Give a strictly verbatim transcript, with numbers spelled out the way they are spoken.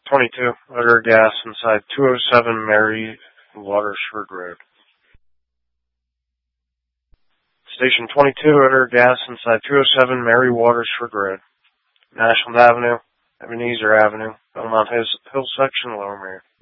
twenty-two, utter gas inside two oh seven Mary Watersford Road. Station twenty-two, utter gas inside two oh seven Mary Watersford Road. Nashland Avenue, Ebenezer Avenue, Belmont Hills, Hill Section, Lower Merion.